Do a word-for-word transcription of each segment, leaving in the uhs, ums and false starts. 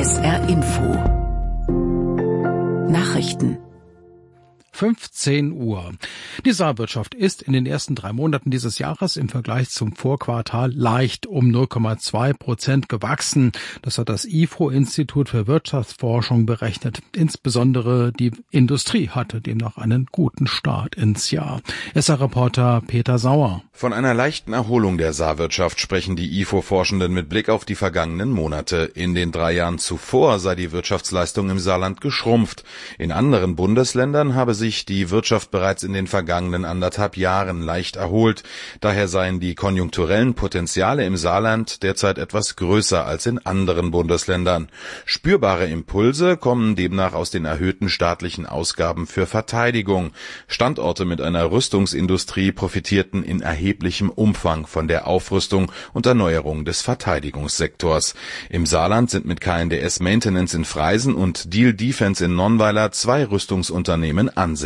S R Info Nachrichten fünfzehn Uhr. Die Saarwirtschaft ist in den ersten drei Monaten dieses Jahres im Vergleich zum Vorquartal leicht um null Komma zwei Prozent gewachsen. Das hat das I F O-Institut für Wirtschaftsforschung berechnet. Insbesondere die Industrie hatte demnach einen guten Start ins Jahr. S R-Reporter Peter Sauer. Von einer leichten Erholung der Saarwirtschaft sprechen die I F O-Forschenden mit Blick auf die vergangenen Monate. In den drei Jahren zuvor sei die Wirtschaftsleistung im Saarland geschrumpft. In anderen Bundesländern habe sich die Wirtschaft bereits in den vergangenen anderthalb Jahren leicht erholt. Daher seien die konjunkturellen Potenziale im Saarland derzeit etwas größer als in anderen Bundesländern. Spürbare Impulse kommen demnach aus den erhöhten staatlichen Ausgaben für Verteidigung. Standorte mit einer Rüstungsindustrie profitierten in erheblichem Umfang von der Aufrüstung und Erneuerung des Verteidigungssektors. Im Saarland sind mit K N D S Maintenance in Freisen und Deal Defense in Nonnweiler zwei Rüstungsunternehmen ansässig.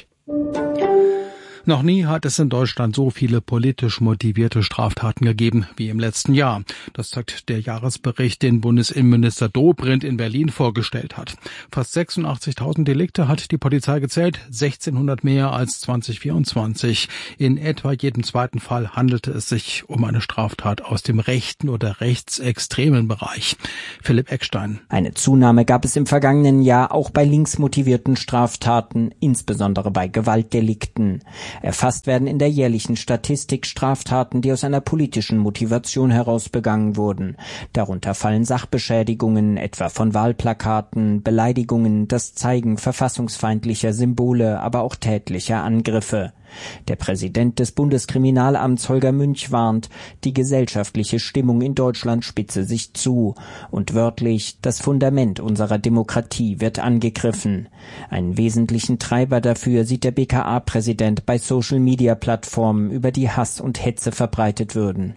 Noch nie hat es in Deutschland so viele politisch motivierte Straftaten gegeben wie im letzten Jahr. Das zeigt der Jahresbericht, den Bundesinnenminister Dobrindt in Berlin vorgestellt hat. Fast sechsundachtzigtausend Delikte hat die Polizei gezählt, sechzehnhundert mehr als zweitausendvierundzwanzig. In etwa jedem zweiten Fall handelte es sich um eine Straftat aus dem rechten oder rechtsextremen Bereich. Philipp Eckstein. Eine Zunahme gab es im vergangenen Jahr auch bei linksmotivierten Straftaten, insbesondere bei Gewaltdelikten. Erfasst werden in der jährlichen Statistik Straftaten, die aus einer politischen Motivation heraus begangen wurden. Darunter fallen Sachbeschädigungen, etwa von Wahlplakaten, Beleidigungen, das Zeigen verfassungsfeindlicher Symbole, aber auch tätlicher Angriffe. Der Präsident des Bundeskriminalamts Holger Münch warnt, die gesellschaftliche Stimmung in Deutschland spitze sich zu und wörtlich, das Fundament unserer Demokratie wird angegriffen. Einen wesentlichen Treiber dafür sieht der B K A-Präsident bei Social-Media-Plattformen, über die Hass und Hetze verbreitet würden.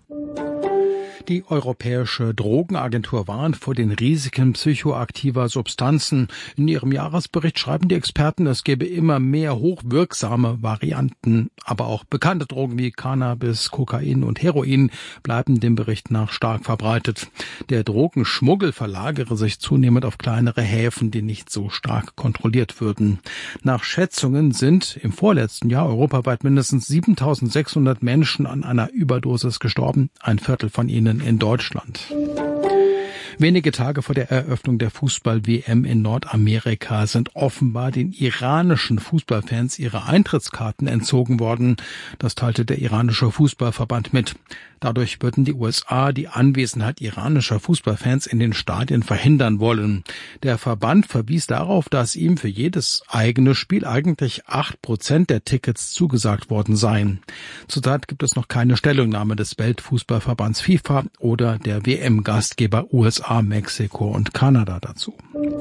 Die Europäische Drogenagentur warnt vor den Risiken psychoaktiver Substanzen. In ihrem Jahresbericht schreiben die Experten, es gäbe immer mehr hochwirksame Varianten. Aber auch bekannte Drogen wie Cannabis, Kokain und Heroin bleiben dem Bericht nach stark verbreitet. Der Drogenschmuggel verlagere sich zunehmend auf kleinere Häfen, die nicht so stark kontrolliert würden. Nach Schätzungen sind im vorletzten Jahr europaweit mindestens siebentausendsechshundert Menschen an einer Überdosis gestorben, ein Viertel von ihnen in Deutschland. Wenige Tage vor der Eröffnung der Fußball-W M in Nordamerika sind offenbar den iranischen Fußballfans ihre Eintrittskarten entzogen worden. Das teilte der iranische Fußballverband mit. Dadurch würden die U S A die Anwesenheit iranischer Fußballfans in den Stadien verhindern wollen. Der Verband verwies darauf, dass ihm für jedes eigene Spiel eigentlich acht Prozent der Tickets zugesagt worden seien. Zurzeit gibt es noch keine Stellungnahme des Weltfußballverbands FIFA oder der W M-Gastgeber U S A, Mexiko und Kanada dazu.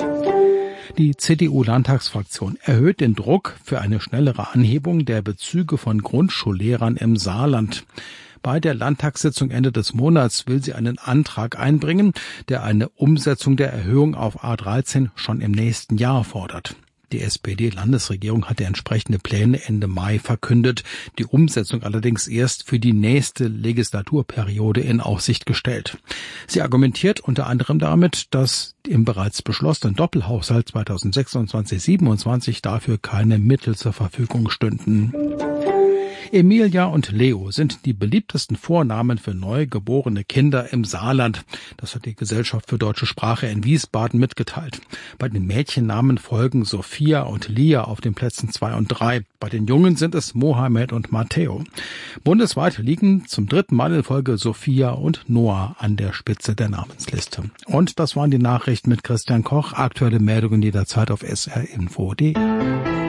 Die C D U-Landtagsfraktion erhöht den Druck für eine schnellere Anhebung der Bezüge von Grundschullehrern im Saarland. Bei der Landtagssitzung Ende des Monats will sie einen Antrag einbringen, der eine Umsetzung der Erhöhung auf A dreizehn schon im nächsten Jahr fordert. Die S P D-Landesregierung hatte entsprechende Pläne Ende Mai verkündet, die Umsetzung allerdings erst für die nächste Legislaturperiode in Aussicht gestellt. Sie argumentiert unter anderem damit, dass im bereits beschlossenen Doppelhaushalt zweitausendsechsundzwanzig siebenundzwanzig dafür keine Mittel zur Verfügung stünden. Emilia und Leo sind die beliebtesten Vornamen für neugeborene Kinder im Saarland. Das hat die Gesellschaft für deutsche Sprache in Wiesbaden mitgeteilt. Bei den Mädchennamen folgen Sophia und Lia auf den Plätzen zwei und drei. Bei den Jungen sind es Mohammed und Matteo. Bundesweit liegen zum dritten Mal in Folge Sophia und Noah an der Spitze der Namensliste. Und das waren die Nachrichten mit Christian Koch. Aktuelle Meldungen jederzeit auf s r info punkt d e.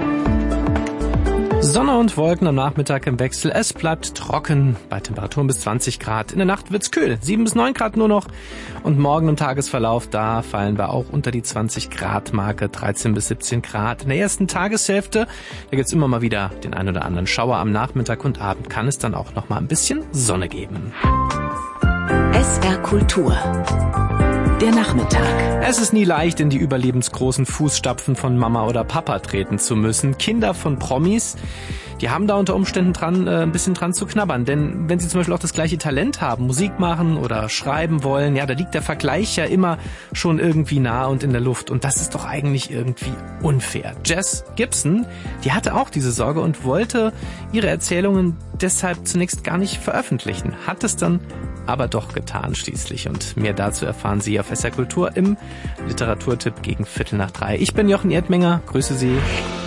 Sonne und Wolken am Nachmittag im Wechsel. Es bleibt trocken bei Temperaturen bis zwanzig Grad. In der Nacht wird's kühl, sieben bis neun Grad nur noch. Und morgen im Tagesverlauf, da fallen wir auch unter die zwanzig Grad Marke, dreizehn bis siebzehn Grad. In der ersten Tageshälfte, da gibt's immer mal wieder den ein oder anderen Schauer. Am Nachmittag und Abend kann es dann auch noch mal ein bisschen Sonne geben. S R Kultur. Der Nachmittag. Es ist nie leicht, in die überlebensgroßen Fußstapfen von Mama oder Papa treten zu müssen. Kinder von Promis, die haben da unter Umständen dran, äh, ein bisschen dran zu knabbern. Denn wenn sie zum Beispiel auch das gleiche Talent haben, Musik machen oder schreiben wollen, ja, da liegt der Vergleich ja immer schon irgendwie nah und in der Luft. Und das ist doch eigentlich irgendwie unfair. Jess Gibson, die hatte auch diese Sorge und wollte ihre Erzählungen deshalb zunächst gar nicht veröffentlichen. Hat es dann aber doch getan schließlich. Und mehr dazu erfahren Sie auf S R Kultur im Literaturtipp gegen Viertel nach drei. Ich bin Jochen Erdmenger, grüße Sie.